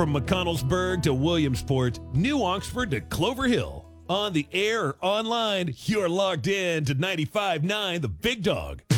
From McConnellsburg to Williamsport, New Oxford to Clover Hill. On the air or online, you're logged in to 95.9 The Big Dog.